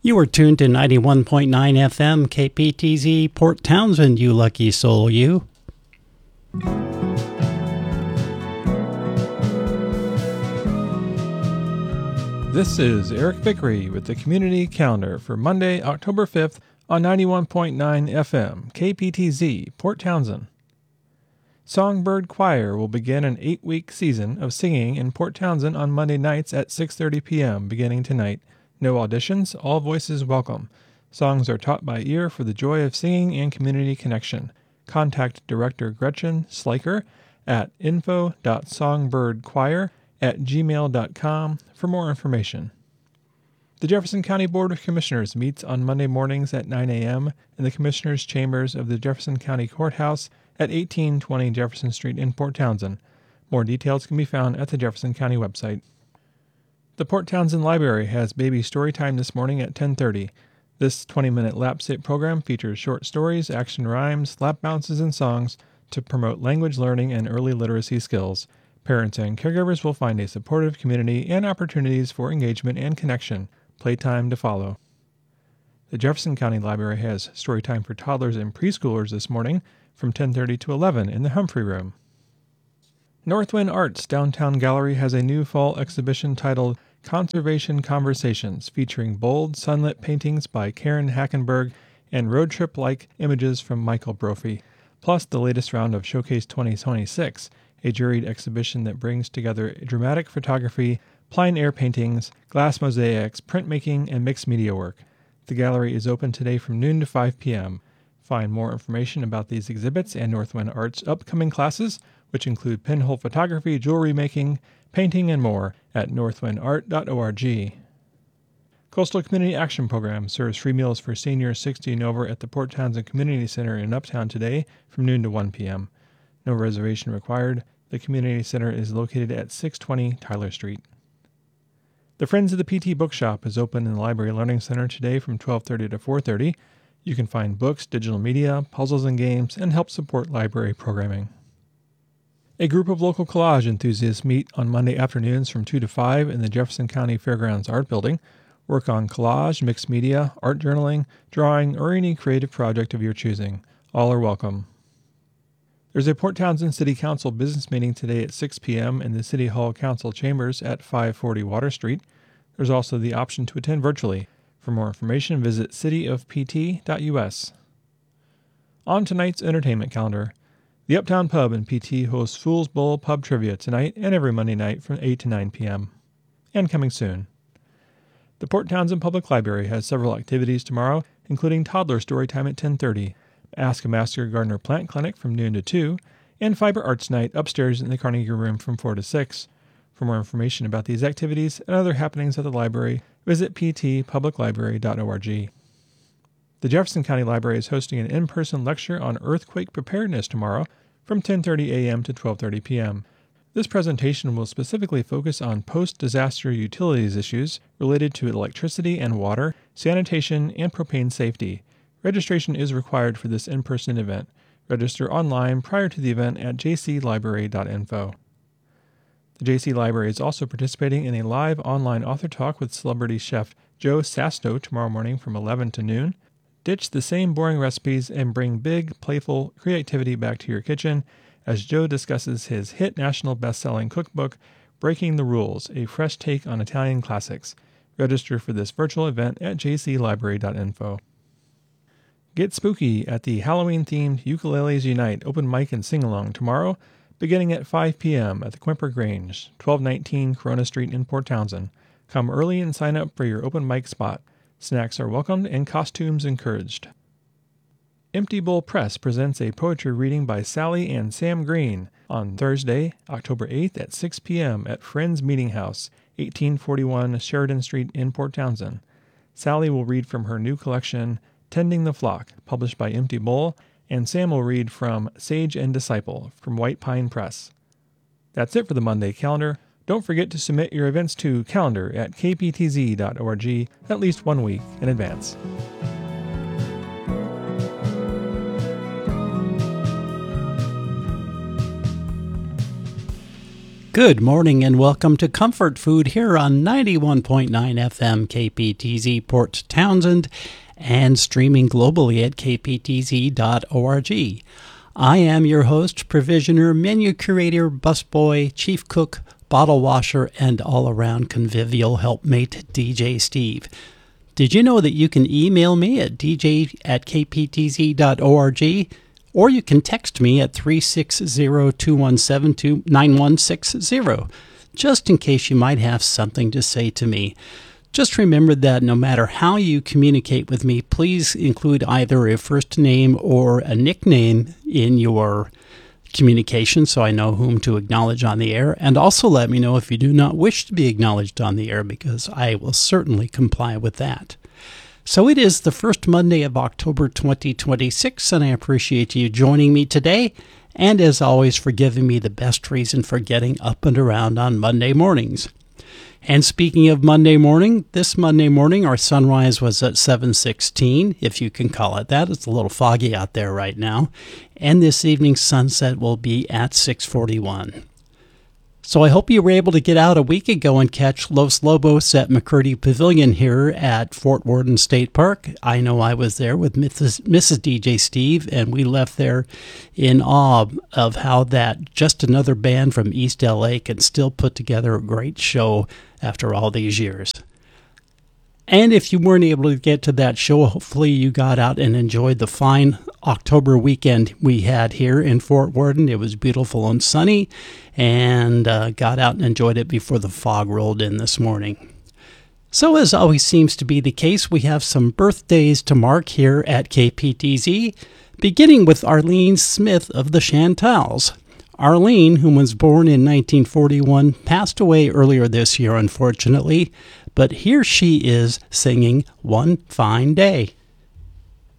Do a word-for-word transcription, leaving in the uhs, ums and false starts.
You are tuned to ninety-one point nine F M K P T Z Port Townsend, you lucky soul, you. This is Eric Vickery with the Community Calendar for Monday, October fifth on ninety-one point nine F M K P T Z Port Townsend. Songbird Choir will begin an eight-week season of singing in Port Townsend on Monday nights at six thirty p.m. beginning tonight. No auditions, all voices welcome. Songs are taught by ear for the joy of singing and community connection. Contact Director Gretchen Sliker at info dot songbird choir at gmail dot com for more information. The Jefferson County Board of Commissioners meets on Monday mornings at nine a.m. in the Commissioners' Chambers of the Jefferson County Courthouse at eighteen twenty Jefferson Street in Port Townsend. More details can be found at the Jefferson County website. The Port Townsend Library has baby story time this morning at ten thirty. This twenty-minute lap sit program features short stories, action rhymes, lap bounces, and songs to promote language learning and early literacy skills. Parents and caregivers will find a supportive community and opportunities for engagement and connection. Playtime to follow. The Jefferson County Library has story time for toddlers and preschoolers this morning from ten thirty to eleven in the Humphrey Room. Northwind Arts Downtown Gallery has a new fall exhibition titled Conservation Conversations, featuring bold, sunlit paintings by Karen Hackenberg and road trip-like images from Michael Brophy, plus the latest round of Showcase twenty twenty-six, a juried exhibition that brings together dramatic photography, plein air paintings, glass mosaics, printmaking, and mixed media work. The gallery is open today from noon to five p.m. Find more information about these exhibits and Northwind Arts' upcoming classes, which include pinhole photography, jewelry making, painting, and more, at northwind art dot org. Coastal Community Action Program serves free meals for seniors sixty and over at the Port Townsend Community Center in Uptown today from noon to one p.m. No reservation required. The Community Center is located at six twenty Tyler Street. The Friends of the P T Bookshop is open in the Library Learning Center today from twelve thirty to four thirty. You can find books, digital media, puzzles and games, and help support library programming. A group of local collage enthusiasts meet on Monday afternoons from two to five in the Jefferson County Fairgrounds Art Building. Work on collage, mixed media, art journaling, drawing, or any creative project of your choosing. All are welcome. There's a Port Townsend City Council business meeting today at six p.m. in the City Hall Council Chambers at five forty Water Street. There's also the option to attend virtually. For more information, visit city of p t dot u s. On tonight's entertainment calendar, the Uptown Pub in P T hosts Fool's Bowl Pub Trivia tonight and every Monday night from eight to nine p.m. And coming soon. The Port Townsend Public Library has several activities tomorrow, including toddler story time at ten thirty, Ask a Master Gardener Plant Clinic from noon to two, and Fiber Arts Night upstairs in the Carnegie Room from four to six. For more information about these activities and other happenings at the library, visit p t public library dot org. The Jefferson County Library is hosting an in-person lecture on earthquake preparedness tomorrow from ten thirty a.m. to twelve thirty p.m. This presentation will specifically focus on post-disaster utilities issues related to electricity and water, sanitation, and propane safety. Registration is required for this in-person event. Register online prior to the event at j c library dot info. The J C Library is also participating in a live online author talk with celebrity chef Joe Sasto tomorrow morning from eleven to noon. Ditch the same boring recipes and bring big, playful creativity back to your kitchen as Joe discusses his hit national best-selling cookbook, Breaking the Rules, a fresh take on Italian classics. Register for this virtual event at j c library dot info. Get spooky at the Halloween-themed Ukuleles Unite open mic and sing-along tomorrow, beginning at five p.m. at the Quimper Grange, twelve nineteen Corona Street in Port Townsend. Come early and sign up for your open mic spot. Snacks are welcomed and costumes encouraged. Empty Bowl Press presents a poetry reading by Sally and Sam Green on Thursday, October eighth at six p.m. at Friends Meeting House, eighteen forty-one Sheridan Street in Port Townsend. Sally will read from her new collection, Tending the Flock, published by Empty Bowl, and Sam will read from Sage and Disciple from White Pine Press. That's it for the Monday calendar. Don't forget to submit your events to calendar at k p t z dot org at least one week in advance. Good morning and welcome to Comfort Food here on ninety-one point nine F M K P T Z Port Townsend and streaming globally at k p t z dot org. I am your host, provisioner, menu curator, busboy, chief cook, bottle washer, and all-around convivial helpmate, D J Steve. Did you know that you can email me at d j at k p t z dot org? Or you can text me at three six zero, two one seven, two nine one six zero, just in case you might have something to say to me. Just remember that no matter how you communicate with me, please include either a first name or a nickname in your communication so I know whom to acknowledge on the air. And also let me know if you do not wish to be acknowledged on the air, because I will certainly comply with that. So it is the first Monday of October twenty twenty-six, and I appreciate you joining me today, and as always for giving me the best reason for getting up and around on Monday mornings. And speaking of Monday morning, this Monday morning our sunrise was at seven sixteen, if you can call it that. It's a little foggy out there right now. And this evening's sunset will be at six forty-one. So I hope you were able to get out a week ago and catch Los Lobos at McCurdy Pavilion here at Fort Worden State Park. I know I was there with Missus D J Steve, and we left there in awe of how that just another band from East L A can still put together a great show after all these years. And if you weren't able to get to that show, hopefully you got out and enjoyed the fine October weekend we had here in Fort Worden. It was beautiful and sunny, and uh, got out and enjoyed it before the fog rolled in this morning. So as always seems to be the case, we have some birthdays to mark here at K P T Z, beginning with Arlene Smith of the Chantals. Arlene, who was born in nineteen forty-one, passed away earlier this year, unfortunately, but here she is singing One Fine Day.